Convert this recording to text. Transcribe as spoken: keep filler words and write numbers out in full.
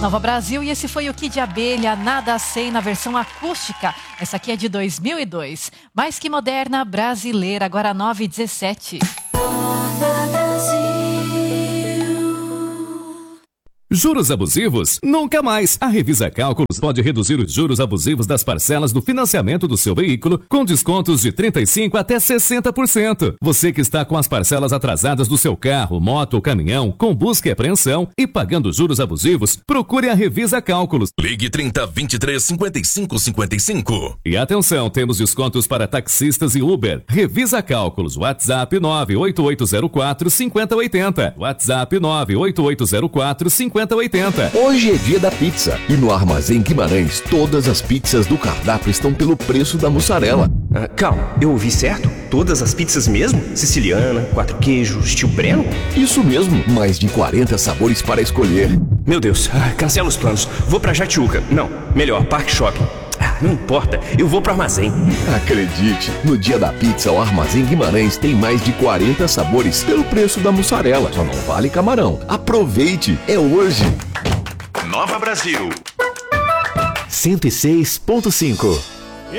Nova Brasil, e esse foi o Kid Abelha, Nada Sei, na versão acústica. Essa aqui é de dois mil e dois. Mais que moderna, brasileira, agora nove e dezessete. Juros abusivos? Nunca mais! A Revisa Cálculos pode reduzir os juros abusivos das parcelas do financiamento do seu veículo com descontos de trinta e cinco por cento até sessenta por cento. Você que está com as parcelas atrasadas do seu carro, moto ou caminhão, com busca e apreensão e pagando juros abusivos, procure a Revisa Cálculos. Ligue trinta, vinte e três, cinquenta e cinco, cinquenta e cinco. E atenção, temos descontos para taxistas e Uber. Revisa Cálculos, WhatsApp nove oito oito zero quatro, cinco zero oito zero. WhatsApp nove oito oito zero quatro, cinco zero oito zero. Hoje é dia da pizza e no Armazém Guimarães todas as pizzas do cardápio estão pelo preço da mussarela. Ah, calma, eu ouvi certo? Todas as pizzas mesmo? Siciliana, quatro queijos, tio Breno? Isso mesmo, mais de quarenta sabores para escolher. Meu Deus, ah, cancela os planos. Vou pra Jatiuca. Não, melhor, Parque Shopping. Ah, não importa, eu vou pro Armazém. Acredite, no dia da pizza o Armazém Guimarães tem mais de quarenta sabores pelo preço da mussarela. Só não vale camarão. Aproveite, é hoje. Nova Brasil cento e seis ponto cinco.